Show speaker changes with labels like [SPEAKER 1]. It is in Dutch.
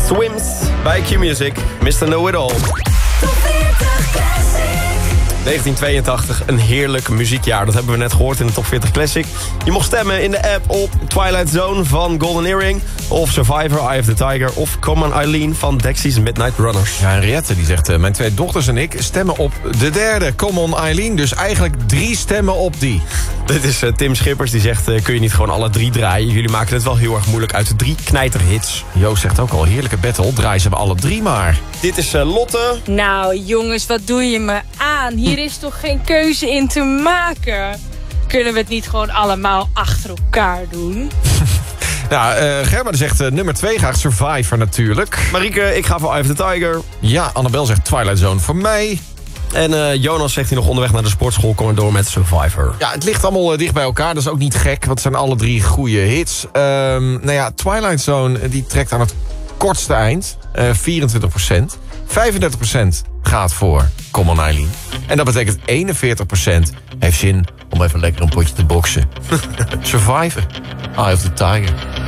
[SPEAKER 1] Swims bij Q-Music. Mr. Know It All. 1982, een heerlijk muziekjaar. Dat hebben we net gehoord in de Top 40 Classic. Je mocht stemmen in de app op Twilight Zone van Golden Earring... of Survivor, Eye of the Tiger... of Come On Eileen van Dexys Midnight Runners.
[SPEAKER 2] Ja, Henriette die zegt... mijn 2 dochters en ik stemmen op de derde, Come On Eileen. Dus eigenlijk 3 stemmen op die.
[SPEAKER 1] Dit is Tim Schippers, die zegt... kun je niet gewoon alle 3 draaien? Jullie maken het wel heel erg moeilijk uit de 3 knijterhits.
[SPEAKER 2] Joost zegt ook al, heerlijke battle. Draai ze we alle 3 maar.
[SPEAKER 1] Dit is Lotte.
[SPEAKER 3] Nou jongens, wat doe je me aan? Hier is toch geen keuze in te maken? Kunnen we het niet gewoon allemaal achter elkaar doen?
[SPEAKER 2] Ja, Germa zegt nummer 2 graag Survivor natuurlijk.
[SPEAKER 1] Marieke, ik ga voor Eye of the Tiger.
[SPEAKER 2] Ja, Annabel zegt Twilight Zone voor mij.
[SPEAKER 1] En Jonas zegt hij nog onderweg naar de sportschool... kom er door met Survivor.
[SPEAKER 2] Ja, het ligt allemaal dicht bij elkaar. Dat is ook niet gek, want het zijn alle 3 goede hits. Nou ja, Twilight Zone die trekt aan het kortste eind. 24%. 35% gaat voor Come On Eileen. En dat betekent 41% heeft zin om even lekker een potje te boksen. Survivor. Eye of the Tiger.